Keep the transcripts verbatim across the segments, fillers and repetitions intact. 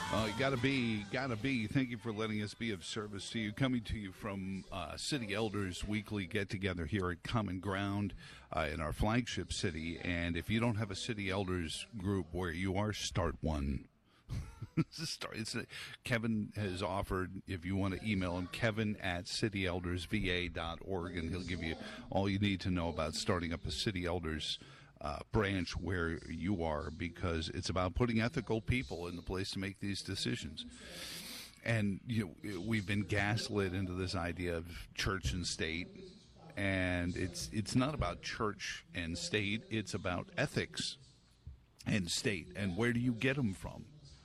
Uh, gotta be, gotta be. Thank you for letting us be of service to you. Coming to you from uh, City Elders Weekly Get-Together here at Common Ground uh, in our flagship city. And if you don't have a City Elders group where you are, start one. start, it's a, Kevin has offered, if you want to email him, Kevin at city elders v a dot org, and he'll give you all you need to know about starting up a City Elders Uh, branch where you are, because it's about putting ethical people in the place to make these decisions. And you know, we've been gaslit into this idea of church and state, and it's it's not about church and state. It's about ethics and state, and where do you get them from?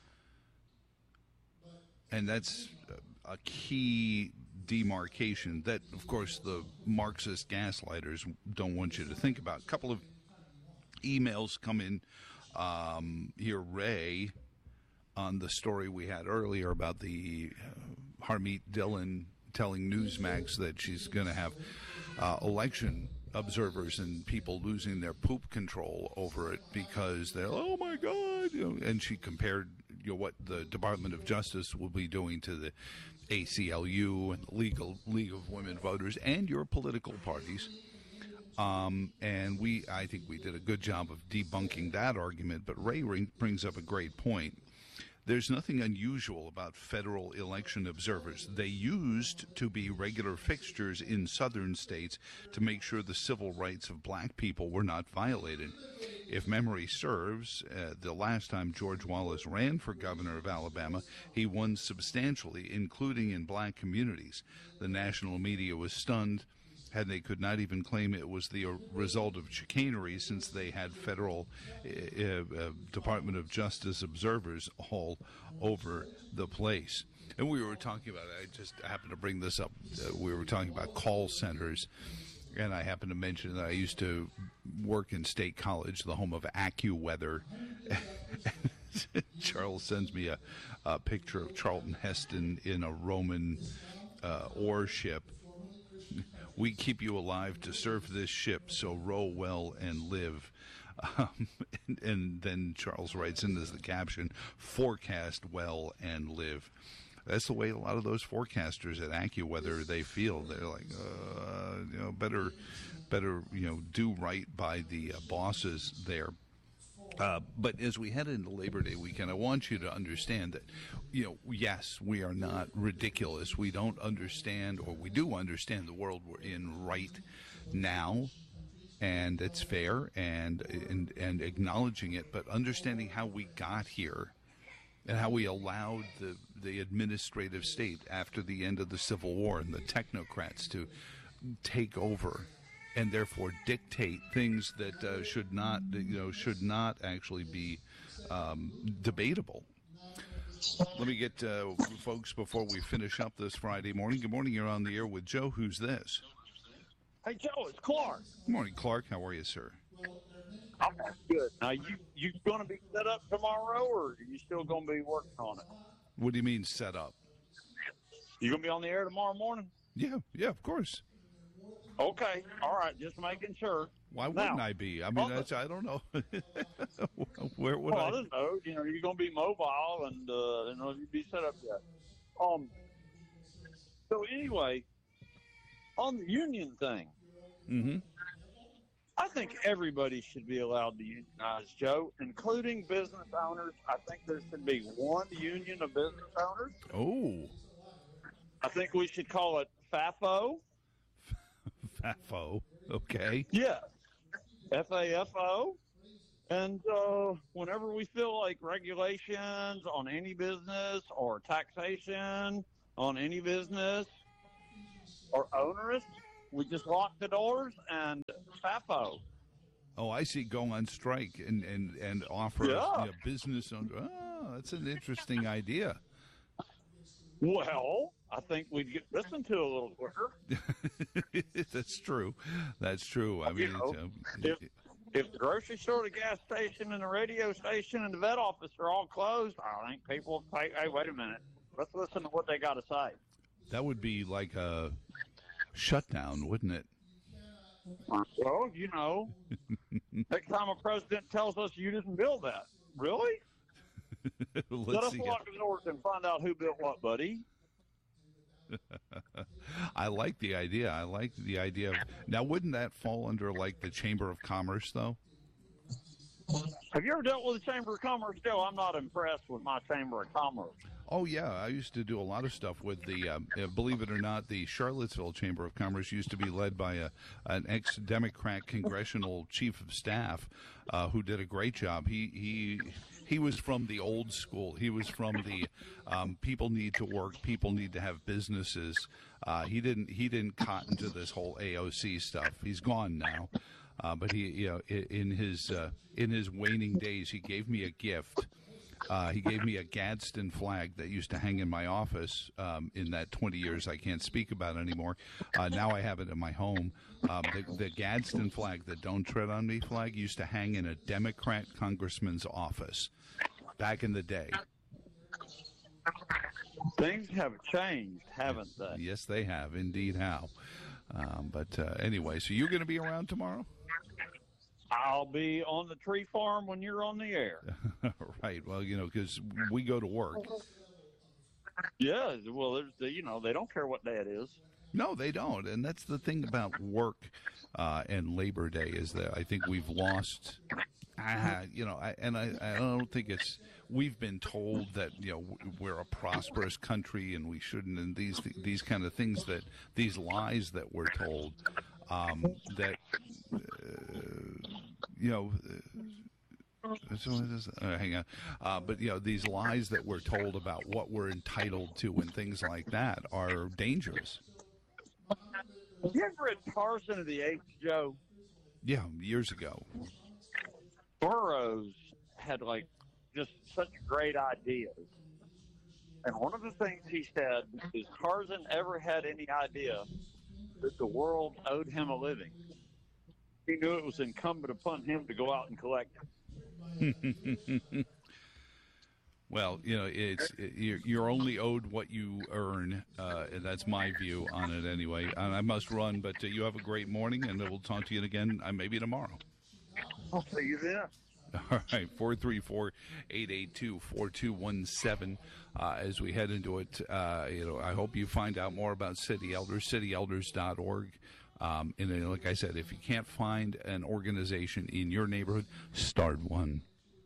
And that's a key demarcation that, of course, the Marxist gaslighters don't want you to think about. A couple of emails come in um, here, Ray, on the story we had earlier about the uh, Harmeet Dillon telling Newsmax that she's going to have uh, election observers and people losing their poop control over it because they're, oh my God, you know, and she compared, you know, what the Department of Justice will be doing to the A C L U and the Legal League of Women Voters and your political parties. Um, and we, I think we did a good job of debunking that argument, but Ray brings up a great point. There's nothing unusual about federal election observers. They used to be regular fixtures in southern states to make sure the civil rights of black people were not violated. If memory serves, uh, the last time George Wallace ran for governor of Alabama, he won substantially, including in black communities. The national media was stunned, and they could not even claim it was the result of chicanery, since they had federal uh, uh, Department of Justice observers all over the place. And we were talking about, I just happened to bring this up, uh, we were talking about call centers, and I happened to mention that I used to work in State College, the home of AccuWeather. Charles sends me a, a picture of Charlton Heston in a Roman uh, ore ship. We keep you alive to serve this ship, so row well and live. Um, and, and then Charles writes in as the caption, forecast well and live. That's the way a lot of those forecasters at AccuWeather, they feel. They're like, uh, you know, better, better, you know, do right by the uh, bosses there. Uh, but as we head into Labor Day weekend, I want you to understand that, you know, yes, we are not ridiculous. We don't understand, or we do understand the world we're in right now, and it's fair, and and, and acknowledging it, but understanding how we got here and how we allowed the, the administrative state after the end of the Civil War and the technocrats to take over and therefore dictate things that uh, should not, you know, should not actually be um, debatable. Let me get uh, folks before we finish up this Friday morning. Good morning. You're on the air with Joe. Who's this? Hey, Joe, it's Clark. Good morning, Clark. How are you, sir? I'm good. Now, you you going to be set up tomorrow, or are you still going to be working on it? What do you mean set up? You going to be on the air tomorrow morning? Yeah, yeah, of course. Okay, all right, just making sure. Why wouldn't now, I be? I mean, that's, I don't know. Where would well, I? I don't know. You know, you're going to be mobile, and uh, you know, you'd be set up yet. Um. So anyway, on the union thing, mm-hmm. I think everybody should be allowed to unionize, Joe, including business owners. I think there should be one union of business owners. Oh. I think we should call it FAFO. FAFO, okay. Yeah, F A F O. And uh, whenever we feel like regulations on any business or taxation on any business are onerous, we just lock the doors and FAFO. Oh, I see. Go on strike and, and, and offer yeah. you know, business owner. Oh, that's an interesting idea. Well, I think we'd get listened to a little quicker. That's true. That's true. I mean, you know, um, if, if the grocery store, the gas station, and the radio station, and the vet office are all closed, I think people would say, hey, wait a minute. Let's listen to what they got to say. That would be like a shutdown, wouldn't it? Well, you know, next time a president tells us you didn't build that. Really? Let's Let us see. walk north and find out who built what, buddy. I like the idea. I like the idea of now. Wouldn't that fall under like the Chamber of Commerce, though? Have you ever dealt with the Chamber of Commerce? Still, I'm not impressed with my Chamber of Commerce. Oh yeah, I used to do a lot of stuff with the. Um, uh, believe it or not, the Charlottesville Chamber of Commerce used to be led by a an ex-Democrat congressional chief of staff uh, who did a great job. He he he was from the old school. He was from the um, people need to work, people need to have businesses. Uh, he didn't he didn't cotton to this whole A O C stuff. He's gone now. Uh, but he, you know, in his uh, in his waning days, he gave me a gift. Uh, he gave me a Gadsden flag that used to hang in my office um, in that twenty years I can't speak about anymore. Uh, now I have it in my home. Um, the, the Gadsden flag, the "Don't Tread on Me" flag, used to hang in a Democrat congressman's office back in the day. Things have changed, haven't yes, they? Yes, they have. Indeed, how. Um, but uh, anyway, so you're going to be around tomorrow? I'll be on the tree farm when you're on the air. Right. Well, you know, because we go to work. Yeah. Well, there's the, you know, they don't care what day it is. No, they don't. And that's the thing about work uh, and Labor Day is that I think we've lost, uh, you know, I, and I, I don't think it's, we've been told that, you know, we're a prosperous country and we shouldn't, and these, these kind of things that, these lies that we're told um, that, uh, you know, uh, so uh, hang on, uh, but you know, these lies that we're told about what we're entitled to and things like that are dangerous. Have you ever read Tarzan of the Apes, Joe? Yeah, years ago. Burroughs had like just such great ideas, and one of the things he said is Tarzan ever had any idea that the world owed him a living. He knew it was incumbent upon him to go out and collect it. Well, you know, it's it, you're, you're only owed what you earn, uh, and that's my view on it anyway. And I must run, but uh, you have a great morning, and we'll talk to you again uh, maybe tomorrow. I'll see you then. All right, four three four, eight eight two, four two one seven. Uh, as we head into it, uh, you know, I hope you find out more about City Elders, city elders dot org. Um, and then, like I said, if you can't find an organization in your neighborhood, start one.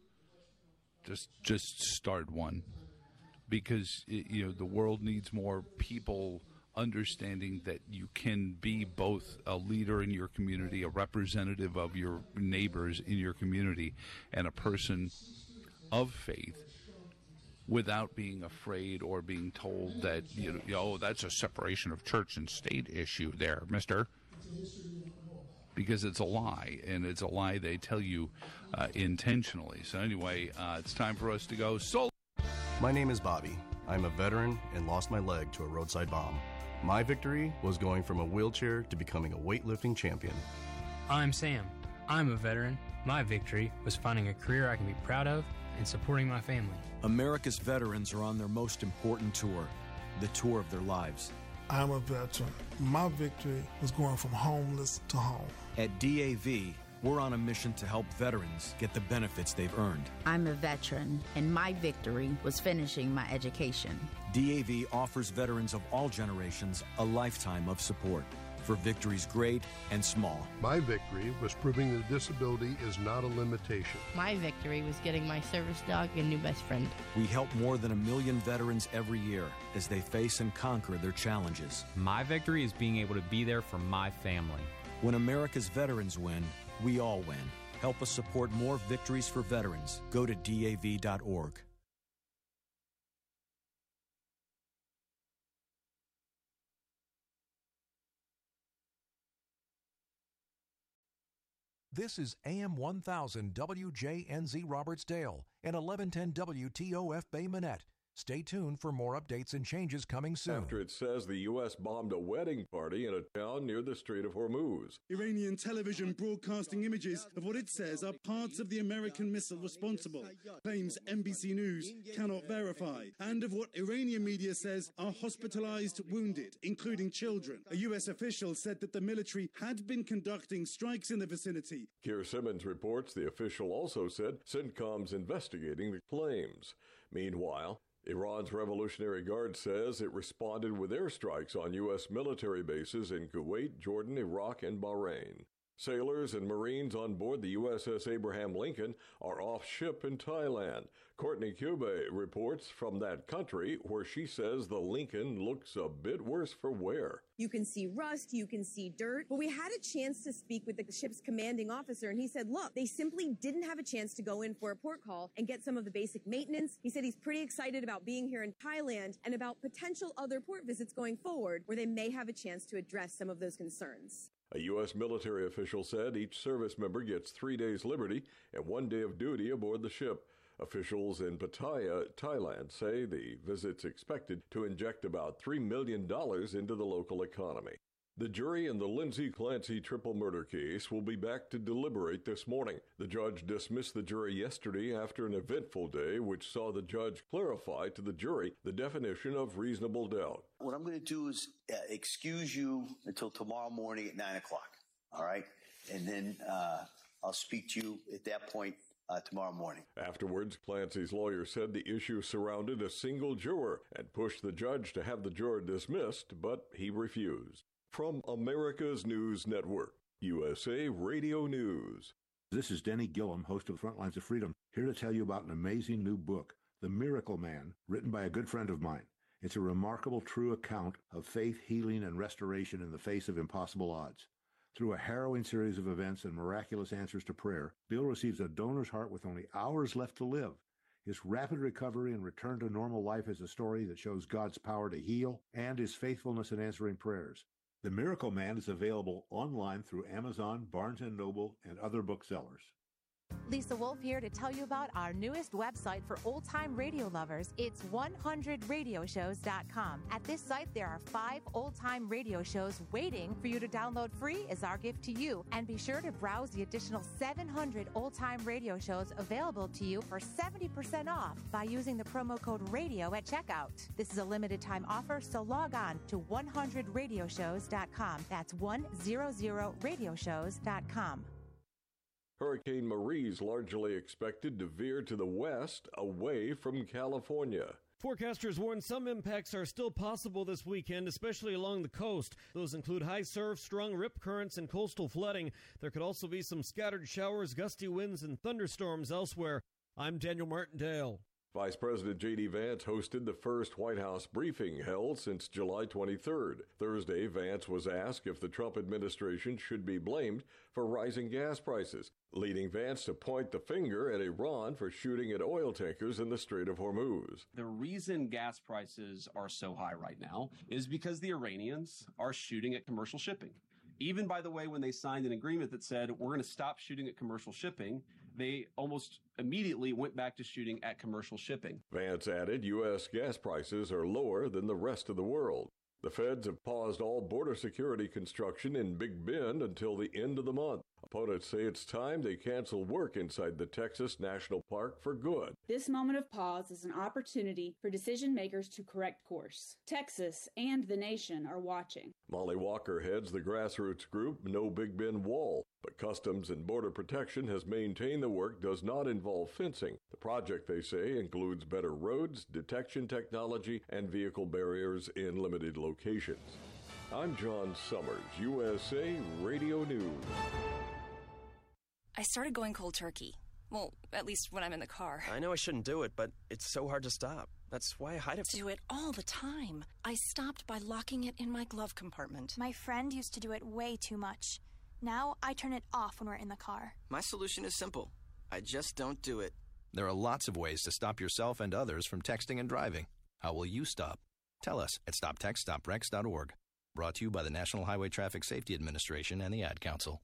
Just, just start one, because it, you know the world needs more people understanding that you can be both a leader in your community, a representative of your neighbors in your community, and a person of faith, without being afraid or being told that, you know, oh, that's a separation of church and state issue there, mister. Because it's a lie, and it's a lie they tell you uh, intentionally. So anyway, uh, it's time for us to go. So, my name is Bobby. I'm a veteran and lost my leg to a roadside bomb. My victory was going from a wheelchair to becoming a weightlifting champion. I'm Sam. I'm a veteran. My victory was finding a career I can be proud of and supporting my family. America's veterans are on their most important tour, the tour of their lives. I'm a veteran. My victory was going from homeless to home. At D A V, we're on a mission to help veterans get the benefits they've earned. I'm a veteran, and my victory was finishing my education. D A V offers veterans of all generations a lifetime of support for victories great and small. My victory was proving that disability is not a limitation. My victory was getting my service dog a new best friend. We help more than a million veterans every year as they face and conquer their challenges. My victory is being able to be there for my family. When America's veterans win, we all win. Help us support more victories for veterans. Go to D A V dot org. This is A M one thousand W J N Z Robertsdale and eleven ten W T O F Bay Minette, Stay tuned for more updates and changes coming soon. After it says the U S bombed a wedding party in a town near the Strait of Hormuz. Iranian television broadcasting images of what it says are parts of the American missile responsible, claims N B C News cannot verify, and of what Iranian media says are hospitalized wounded, including children. A U S official said that the military had been conducting strikes in the vicinity. Keir Simmons reports the official also said CENTCOM's investigating the claims. Meanwhile, Iran's Revolutionary Guard says it responded with airstrikes on U S military bases in Kuwait, Jordan, Iraq, and Bahrain. Sailors and Marines on board the U S S Abraham Lincoln are off ship in Thailand. Courtney Cube reports from that country where she says the Lincoln looks a bit worse for wear. You can see rust, you can see dirt. But we had a chance to speak with the ship's commanding officer, and he said, look, they simply didn't have a chance to go in for a port call and get some of the basic maintenance. He said he's pretty excited about being here in Thailand and about potential other port visits going forward where they may have a chance to address some of those concerns. A U S military official said each service member gets three days liberty and one day of duty aboard the ship. Officials in Pattaya, Thailand, say the visit's expected to inject about three million dollars into the local economy. The jury in the Lindsay Clancy triple murder case will be back to deliberate this morning. The judge dismissed the jury yesterday after an eventful day, which saw the judge clarify to the jury the definition of reasonable doubt. What I'm going to do is uh, excuse you until tomorrow morning at nine o'clock, all right? And then uh, I'll speak to you at that point uh, tomorrow morning. Afterwards, Clancy's lawyer said the issue surrounded a single juror and pushed the judge to have the juror dismissed, but he refused. From America's News Network, U S A Radio News. This is Denny Gillum, host of Frontlines of Freedom, here to tell you about an amazing new book, The Miracle Man, written by a good friend of mine. It's a remarkable, true account of faith, healing, and restoration in the face of impossible odds. Through a harrowing series of events and miraculous answers to prayer, Bill receives a donor's heart with only hours left to live. His rapid recovery and return to normal life is a story that shows God's power to heal and his faithfulness in answering prayers. The Miracle Man is available online through Amazon, Barnes and Noble, and other booksellers. Lisa Wolf here to tell you about our newest website for old-time radio lovers. It's one hundred radio shows dot com. At this site, there are five old-time radio shows waiting for you to download free as our gift to you. And be sure to browse the additional seven hundred old-time radio shows available to you for seventy percent off by using the promo code RADIO at checkout. This is a limited-time offer, so log on to one hundred radio shows dot com. That's one hundred radio shows dot com. Hurricane Marie's largely expected to veer to the west, away from California. Forecasters warn some impacts are still possible this weekend, especially along the coast. Those include high surf, strong rip currents, and coastal flooding. There could also be some scattered showers, gusty winds, and thunderstorms elsewhere. I'm Daniel Martindale. Vice President J D. Vance hosted the first White House briefing held since July twenty-third. Thursday, Vance was asked if the Trump administration should be blamed for rising gas prices, leading Vance to point the finger at Iran for shooting at oil tankers in the Strait of Hormuz. The reason gas prices are so high right now is because the Iranians are shooting at commercial shipping. Even, by the way, when they signed an agreement that said we're going to stop shooting at commercial shipping, they almost immediately went back to shooting at commercial shipping. Vance added U S gas prices are lower than the rest of the world. The feds have paused all border security construction in Big Bend until the end of the month. Opponents say it's time they cancel work inside the Texas National Park for good. This moment of pause is an opportunity for decision makers to correct course. Texas and the nation are watching. Molly Walker heads the grassroots group No Big Bend Wall, but Customs and Border Protection has maintained the work does not involve fencing. The project, they say, includes better roads, detection technology, and vehicle barriers in limited locations. I'm John Summers, U S A Radio News. I started going cold turkey. Well, at least when I'm in the car. I know I shouldn't do it, but it's so hard to stop. That's why I hide it. Do it all the time. I stopped by locking it in my glove compartment. My friend used to do it way too much. Now I turn it off when we're in the car. My solution is simple. I just don't do it. There are lots of ways to stop yourself and others from texting and driving. How will you stop? Tell us at stop text stop rex dot org. Brought to you by the National Highway Traffic Safety Administration and the Ad Council.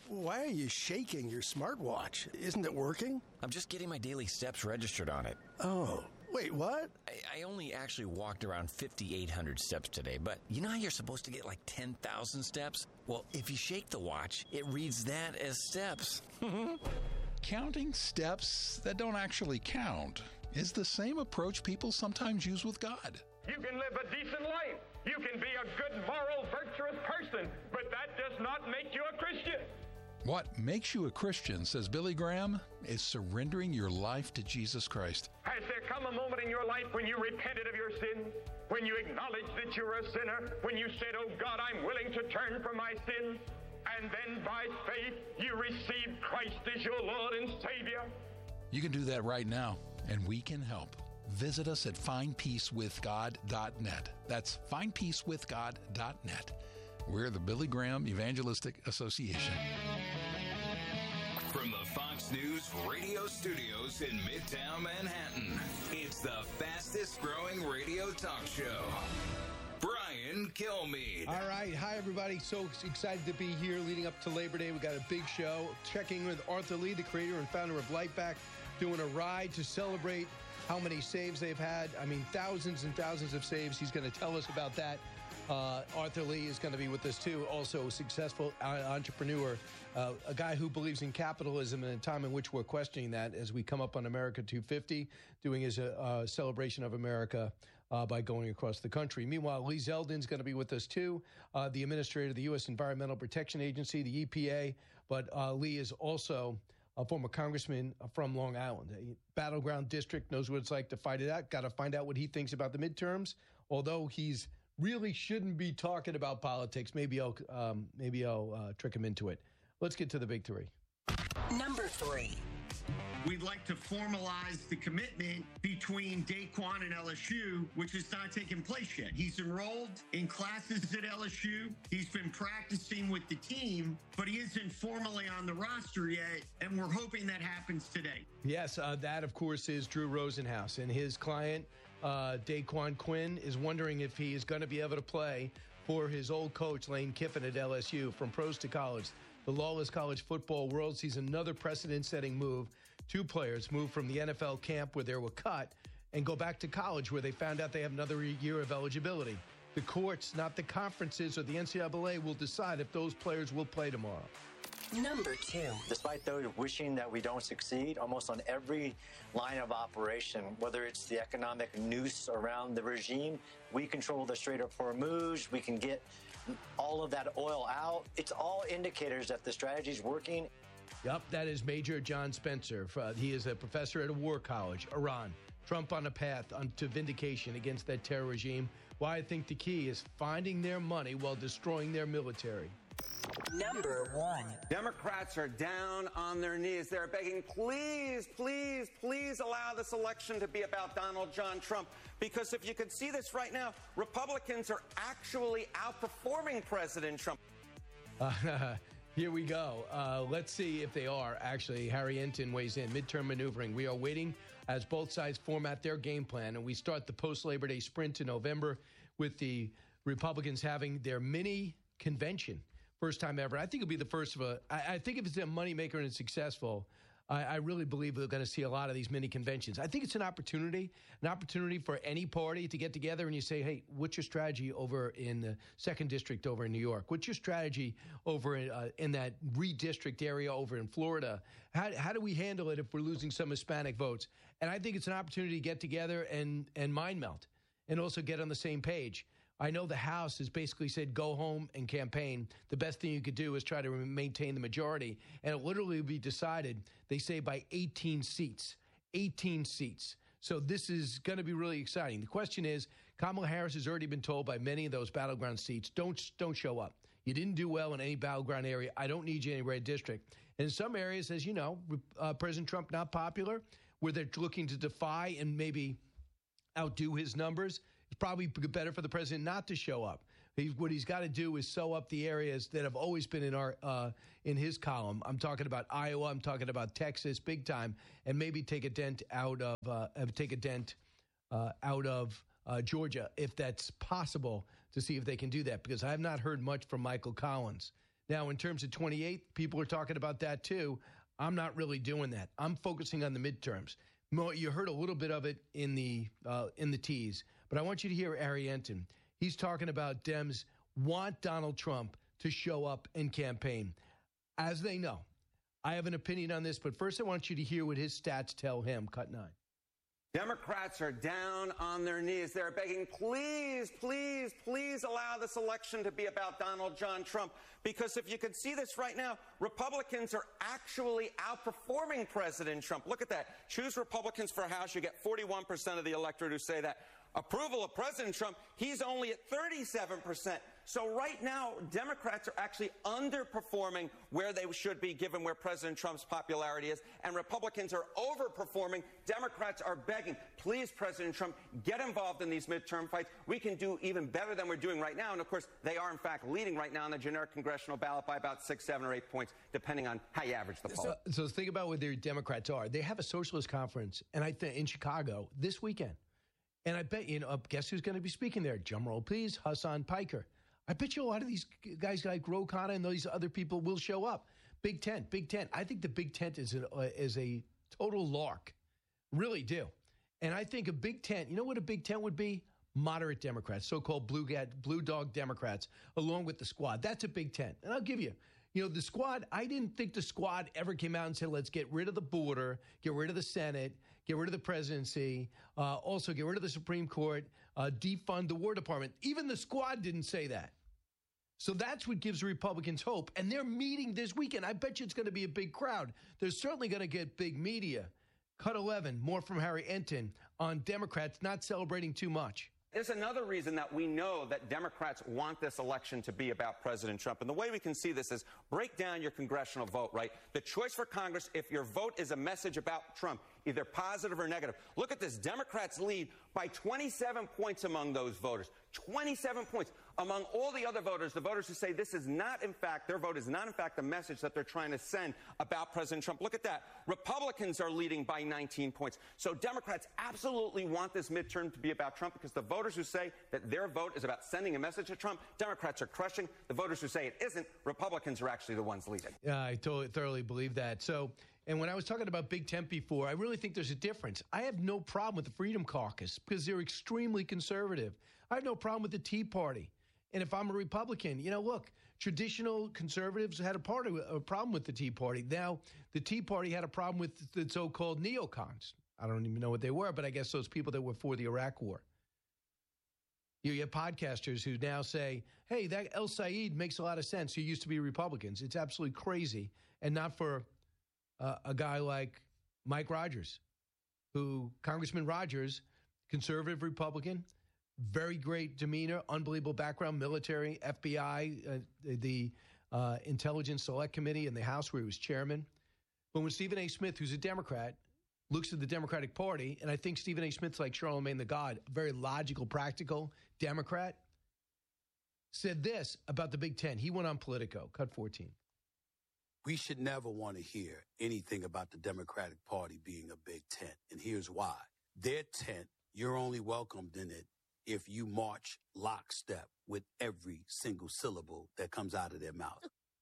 Why are you shaking your smartwatch? Isn't it working? I'm just getting my daily steps registered on it. Oh, wait, what? I, I only actually walked around fifty-eight hundred steps today, but you know how you're supposed to get like ten thousand steps? Well, if you shake the watch, it reads that as steps. Counting steps that don't actually count is the same approach people sometimes use with God. You can live a decent life. You can be a good, moral, virtuous person, but that does not make you a Christian. What makes you a Christian, says Billy Graham, is surrendering your life to Jesus Christ. Has there come a moment in your life when you repented of your sins? When you acknowledged that you're a sinner? When you said, oh God, I'm willing to turn from my sins? And then by faith, you received Christ as your Lord and Savior? You can do that right now, and we can help. Visit us at find peace with god dot net. That's find peace with god dot net. We're the Billy Graham Evangelistic Association. From the Fox News radio studios in Midtown Manhattan, it's the fastest growing radio talk show. Brian Kilmeade. All right. Hi, everybody. So excited to be here leading up to Labor Day. We got a big show. Checking with Arthur Lee, the creator and founder of Lightback, doing a ride to celebrate how many saves they've had. I mean, thousands and thousands of saves. He's going to tell us about that. Uh, Arthur Lee is going to be with us, too. Also a successful entrepreneur, uh, a guy who believes in capitalism in a time in which we're questioning that as we come up on America two fifty, doing his uh, celebration of America uh, by going across the country. Meanwhile, Lee Zeldin's going to be with us, too, uh, the administrator of the U S Environmental Protection Agency, the E P A. But uh, Lee is also a former congressman from Long Island, a battleground district, knows what it's like to fight it out. Got to find out what he thinks about the midterms. Although he's really shouldn't be talking about politics, maybe I'll um, maybe I'll uh, trick him into it. Let's get to the big three. Number three. We'd like to formalize the commitment between Daquan and L S U, which has not taken place yet. He's enrolled in classes at L S U. He's been practicing with the team, but he isn't formally on the roster yet, and we're hoping that happens today. Yes, uh, that, of course, is Drew Rosenhaus, and his client, uh, Daquan Quinn, is wondering if he is going to be able to play for his old coach, Lane Kiffin, at L S U. From pros to college, the lawless college football world sees another precedent-setting move. Two players move from the N F L camp where they were cut and go back to college where they found out they have another year of eligibility. The courts, not the conferences or the N C double A, will decide if those players will play tomorrow. Number two. Despite those wishing that we don't succeed, almost on every line of operation, whether it's the economic noose around the regime, we control the Strait of Hormuz, we can get all of that oil out. It's all indicators that the strategy is working. Yep, that is Major John Spencer. He is a professor at a war college. Iran, Trump on a path to vindication against that terror regime. Why I think the key is finding their money while destroying their military. Number one. Democrats are down on their knees. They're begging, please, please, please allow this election to be about Donald John Trump. Because if you could see this right now, Republicans are actually outperforming President Trump. Uh, Here we go. Uh, let's see if they are. Actually, Harry Enton weighs in. Midterm maneuvering. We are waiting as both sides format their game plan, and we start the post-Labor Day sprint in November with the Republicans having their mini convention. First time ever. I think it'll be the first of a – I think if it's a moneymaker and it's successful, I, I really believe we're going to see a lot of these mini conventions. I think it's an opportunity, an opportunity for any party to get together and you say, hey, what's your strategy over in the second District over in New York? What's your strategy over in, uh, in that redistrict area over in Florida? How, how do we handle it if we're losing some Hispanic votes? And I think it's an opportunity to get together and, and mind melt and also get on the same page. I know the House has basically said go home and campaign. The best thing you could do is try to maintain the majority. And it literally will be decided, they say, by eighteen seats. eighteen seats. So this is going to be really exciting. The question is, Kamala Harris has already been told by many of those battleground seats, don't, don't show up. You didn't do well in any battleground area. I don't need you in any red district. And in some areas, as you know, uh, President Trump not popular, where they're looking to defy and maybe outdo his numbers. It's probably better for the president not to show up. He, what he's got to do is sew up the areas that have always been in our uh, in his column. I'm talking about Iowa. I'm talking about Texas, big time, and maybe take a dent out of uh, take a dent uh, out of uh, Georgia if that's possible. To see if they can do that, because I have not heard much from Michael Collins. Now, in terms of twenty-eighth, people are talking about that too. I'm not really doing that. I'm focusing on the midterms. Mo, you heard a little bit of it in the uh, in the tease, but I want you to hear Harry Enton. He's talking about Dems want Donald Trump to show up and campaign, as they know. I have an opinion on this, but first I want you to hear what his stats tell him. Cut nine. Democrats are down on their knees. They're begging, please, please, please allow this election to be about Donald John Trump. Because if you could see this right now, Republicans are actually outperforming President Trump. Look at that. Choose Republicans for House. You get forty-one percent of the electorate who say that. Approval of President Trump, he's only at thirty-seven percent. So right now, Democrats are actually underperforming where they should be given where President Trump's popularity is, and Republicans are overperforming. Democrats are begging, please, President Trump, get involved in these midterm fights. We can do even better than we're doing right now. And of course, they are in fact leading right now on the generic congressional ballot by about six, seven, or eight points, depending on how you average the poll. So, so think about where the Democrats are. They have a socialist conference, and I think in Chicago this weekend. And I bet, you know, guess who's going to be speaking there? Drumroll, please, Hassan Piker. I bet you a lot of these guys like Ro Khanna and these other people will show up. Big Tent, Big Tent. I think the Big Tent is, an, uh, is a total lark. Really do. And I think a Big Tent, you know what a Big Tent would be? Moderate Democrats, so-called blue, blue dog Democrats, along with the squad. That's a Big Tent. And I'll give you, you know, the squad, I didn't think the squad ever came out and said, let's get rid of the border, get rid of the Senate, get rid of the presidency, uh, also get rid of the Supreme Court, uh, defund the War Department. Even the squad didn't say that. So that's what gives the Republicans hope. And they're meeting this weekend. I bet you it's going to be a big crowd. They're certainly going to get big media. Cut eleven, more from Harry Enton on Democrats not celebrating too much. There's another reason that we know that Democrats want this election to be about President Trump. And the way we can see this is break down your congressional vote, right? The choice for Congress, if your vote is a message about Trump, either positive or negative. Look at this. Democrats lead by twenty-seven points among those voters. twenty-seven points. Among all the other voters, the voters who say this is not, in fact, their vote is not, in fact, the message that they're trying to send about President Trump. Look at that. Republicans are leading by nineteen points. So Democrats absolutely want this midterm to be about Trump because the voters who say that their vote is about sending a message to Trump, Democrats are crushing. The voters who say it isn't, Republicans are actually the ones leading. Yeah, I totally, thoroughly believe that. So, and when I was talking about Big Tent before, I really think there's a difference. I have no problem with the Freedom Caucus because they're extremely conservative. I have no problem with the Tea Party. And if I'm a Republican, you know, look, traditional conservatives had a part of a problem with the Tea Party. Now, the Tea Party had a problem with the so-called neocons. I don't even know what they were, but I guess those people that were for the Iraq War. You have podcasters who now say, hey, that El Said makes a lot of sense. Who used to be Republicans. It's absolutely crazy. And not for uh, a guy like Mike Rogers, who Congressman Rogers, conservative Republican, very great demeanor, unbelievable background, military, F B I, uh, the uh, Intelligence Select Committee in the House where he was chairman. But when Stephen A. Smith, who's a Democrat, looks at the Democratic Party, and I think Stephen A. Smith's like Charlemagne the God, a very logical, practical Democrat, said this about the Big Ten. He went on Politico, cut fourteen. We should never want to hear anything about the Democratic Party being a big tent, and here's why. Their tent, you're only welcomed in it if you march lockstep with every single syllable that comes out of their mouth.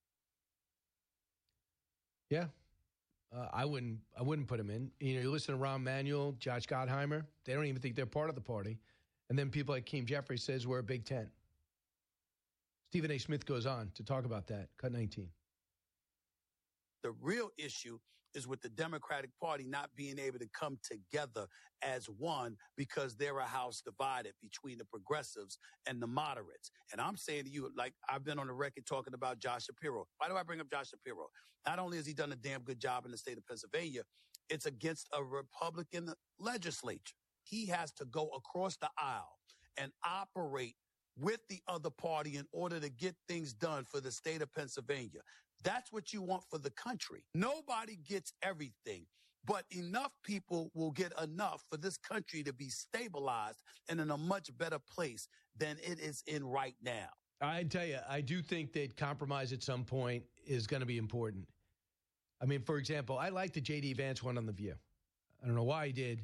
Yeah. Uh, I wouldn't I wouldn't put them in. You know, you listen to Rahm Emanuel, Josh Gottheimer, they don't even think they're part of the party. And then people like Keem Jeffries says we're a big tent. Stephen A. Smith goes on to talk about that. Cut nineteen. The real issue is with the Democratic Party not being able to come together as one because they're a house divided between the progressives and the moderates. And I'm saying to you, like I've been on the record talking about Josh Shapiro. Why do I bring up Josh Shapiro? Not only has he done a damn good job in the state of Pennsylvania, it's against a Republican legislature. He has to go across the aisle and operate with the other party in order to get things done for the state of Pennsylvania. That's what you want for the country. Nobody gets everything, but enough people will get enough for this country to be stabilized and in a much better place than it is in right now. I tell you, I do think that compromise at some point is going to be important. I mean, for example, I like the J D Vance one on The View. I don't know why he did,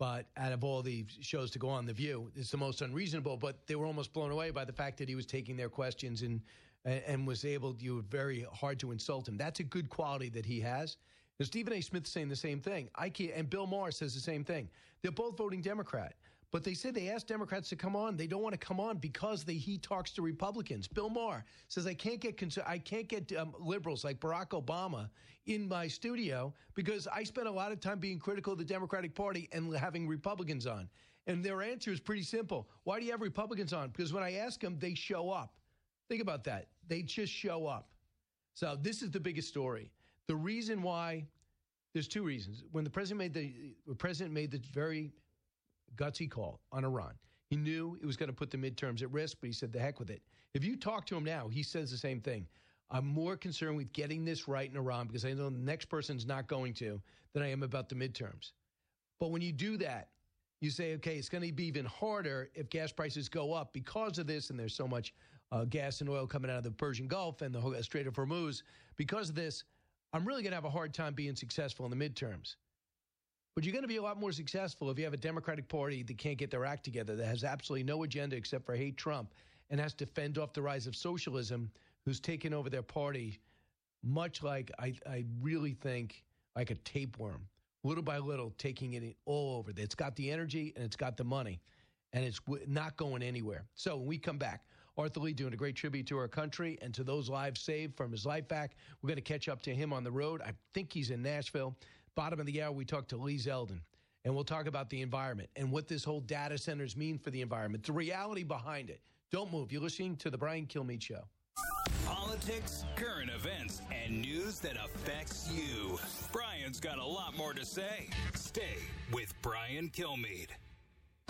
But out of all the shows to go on, The View is the most unreasonable. But they were almost blown away by the fact that he was taking their questions and and was able, you were very hard to insult him. That's a good quality that he has. And Stephen A. Smith saying the same thing. I can't, and Bill Maher says the same thing. They're both voting Democrat. But they said they asked Democrats to come on. They don't want to come on because they, he talks to Republicans. Bill Maher says, I can't get cons- I can't get um, liberals like Barack Obama in my studio because I spent a lot of time being critical of the Democratic Party and having Republicans on. And their answer is pretty simple. Why do you have Republicans on? Because when I ask them, they show up. Think about that. They just show up. So this is the biggest story. The reason why, there's two reasons. When the president made the, the president made the very gutsy call on Iran, he knew it was going to put the midterms at risk, but he said, the heck with it. If you talk to him now, he says the same thing. I'm more concerned with getting this right in Iran because I know the next person's not going to than I am about the midterms. But when you do that, you say, okay, it's going to be even harder if gas prices go up because of this, and there's so much uh, gas and oil coming out of the Persian Gulf and the Strait of Hormuz. Because of this, I'm really going to have a hard time being successful in the midterms. But you're going to be a lot more successful if you have a Democratic Party that can't get their act together, that has absolutely no agenda except for hate Trump and has to fend off the rise of socialism, who's taken over their party, much like I, I really think like a tapeworm, little by little, taking it all over. It's got the energy and it's got the money, and it's not going anywhere. So when we come back, Arthur Lee doing a great tribute to our country and to those lives saved from his life back. We're going to catch up to him on the road. I think he's in Nashville. Bottom of the hour, we talk to Lee Zeldin, and we'll talk about the environment and what this whole data centers mean for the environment, the reality behind it. Don't move. You're listening to The Brian Kilmeade Show. Politics, current events, and news that affects you. Brian's got a lot more to say. Stay with Brian Kilmeade.